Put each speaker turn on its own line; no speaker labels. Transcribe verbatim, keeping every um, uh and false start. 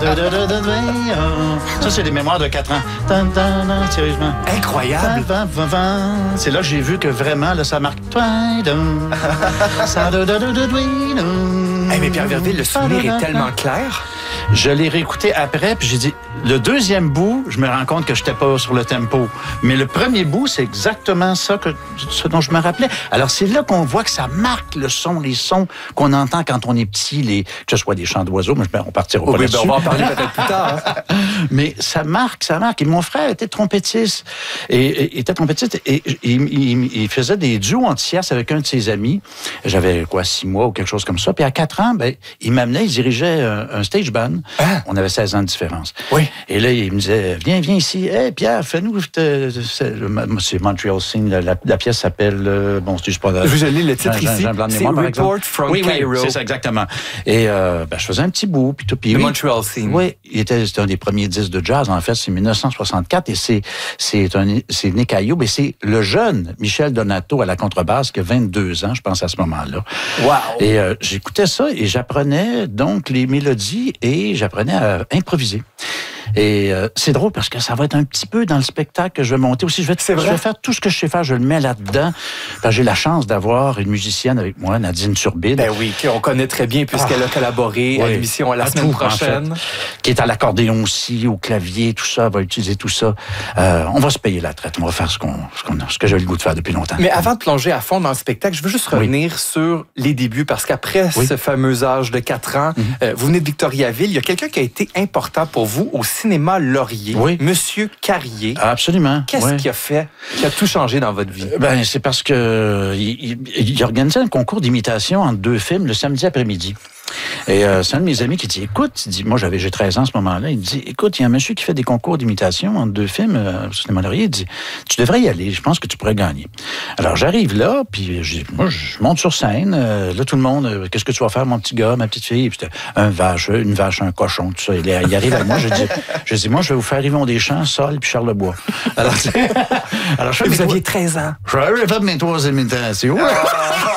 Ça, c'est des mémoires de quatre ans. Sérieusement.
Incroyable.
C'est là que j'ai vu que vraiment, là, ça marque.
Hey, mais Pierre Verville, le souvenir est tellement clair.
Je l'ai réécouté après, puis j'ai dit, le deuxième bout, je me rends compte que je n'étais pas sur le tempo. Mais le premier bout, c'est exactement ça, que, ce dont je me rappelais. Alors, c'est là qu'on voit que ça marque le son, les sons qu'on entend quand on est petit, les, que ce soit des chants d'oiseaux, mais on partira
oh,
pas
oui,
là-dessus.
Ben on va en parler peut-être plus tard. Hein.
Mais ça marque, ça marque. Et mon frère était trompettiste. Et, et était trompettiste et il, il, il faisait des duos en tierce avec un de ses amis. J'avais, quoi, six mois ou quelque chose comme ça. Puis à quatre ans, ben, il m'amenait, il dirigeait un, un stage band.
Ah.
On avait seize ans de différence.
Oui.
Et là, il me disait, viens, viens ici. Hé, hey, Pierre, fais-nous... C'est Montreal Scene. La, la, la pièce s'appelle... Euh, bon, c'est pas...
Je lis le titre
Jean,
ici.
Jean, Jean
C'est Report from
oui,
Cairo.
Oui, c'est ça, exactement. Et euh, ben, je faisais un petit bout. Puis tout. Puis,
le
oui,
Montreal Scene.
Oui, il était, c'était un des premiers disques de jazz, en fait. C'est dix-neuf cent soixante-quatre. Et c'est, c'est, un, c'est Nick Ayoub. Et c'est le jeune Michel Donato à la contrebasse qui a vingt-deux ans, je pense, à ce moment-là.
Wow!
Et euh, j'écoutais ça et j'apprenais donc les mélodies et j'apprenais à improviser. Et euh, c'est drôle parce que ça va être un petit peu dans le spectacle que je vais monter aussi. Je vais, je vais faire tout ce que je sais faire, je le mets là-dedans. Parce que j'ai la chance d'avoir une musicienne avec moi, Nadine Turbide.
Ben oui, qu'on connaît très bien puisqu'elle ah, a collaboré oui, à l'émission la semaine tout, prochaine.
En fait, qui est à l'accordéon aussi, au clavier, tout ça, va utiliser tout ça. Euh, on va se payer la traite, on va faire ce, qu'on, ce, qu'on, ce que j'ai le goût de faire depuis longtemps.
Mais avant de plonger à fond dans le spectacle, je veux juste revenir oui. sur les débuts parce qu'après oui. ce fameux âge de quatre ans, mm-hmm. euh, vous venez de Victoriaville, il y a quelqu'un qui a été important pour vous au cinéma Laurier, oui. Monsieur Carrier.
Absolument.
Qu'est-ce
oui.
qui a fait, qui a tout changé dans votre vie?
Ben, c'est parce que il, il, il organisait un concours d'imitation entre deux films le samedi après-midi. Et euh, c'est un de mes amis qui dit, écoute, il dit, moi j'avais j'ai treize ans à ce moment-là, il dit, écoute, il y a un monsieur qui fait des concours d'imitation entre deux films euh, au cinéma Laurier, il dit, tu devrais y aller, je pense que tu pourrais gagner. Alors j'arrive là, puis je, moi je monte sur scène, euh, là tout le monde, euh, qu'est-ce que tu vas faire mon petit gars, ma petite fille, puis c'était un vache, une vache, un cochon, tout ça. Il, il arrive à moi, je dis, je dis, moi je vais vous faire Yvon Deschamps, Sol, puis Charles Lebois. Alors, alors je
fais vous aviez treize ans.
Je vais faire mes trois imitations.